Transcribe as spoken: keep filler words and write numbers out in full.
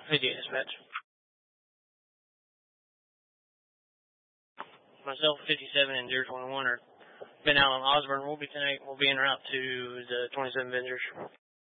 Video dispatch. Myself, fifty-seven, and zero twenty-one are Ben Allen Osborne. We'll be tonight. We'll be en route to the twenty-seven Ventures.